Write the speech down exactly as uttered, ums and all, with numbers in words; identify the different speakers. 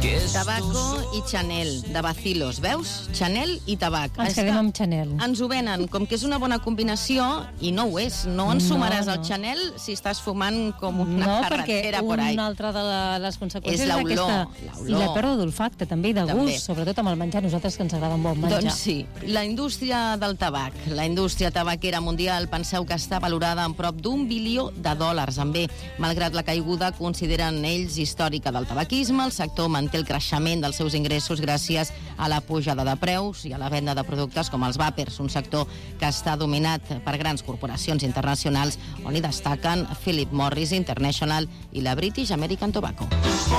Speaker 1: Tabaco i Chanel, de Bacilos. Veus? Chanel i tabac.
Speaker 2: Ens quedem amb Chanel.
Speaker 1: Ens ho venen com que és una bona combinació i no ho és. No ens sumaràs
Speaker 2: no,
Speaker 1: al
Speaker 2: no.
Speaker 1: Chanel si estàs fumant com una
Speaker 2: no,
Speaker 1: carretera
Speaker 2: por
Speaker 1: ahí.
Speaker 2: No, perquè una altra de les conseqüències
Speaker 1: és l'olor.
Speaker 2: aquesta... I la pèrdua d'olfacte, també, i de
Speaker 1: També.
Speaker 2: gust, sobretot amb el menjar, nosaltres que ens agrada molt menjar.
Speaker 1: Doncs sí. La indústria del tabac, la indústria tabaquera mundial, penseu que està valorada en prop d'un bilió de dòlars. En bé, malgrat la caiguda, consideren ells històrica del tabaquisme, el sector manté el creixement dels seus ingressos gràcies a la pujada de preus i a la venda de productes com els vàpers, un sector que està dominat per grans corporacions internacionals on hi destaquen Philip Morris International i la British American Tobacco.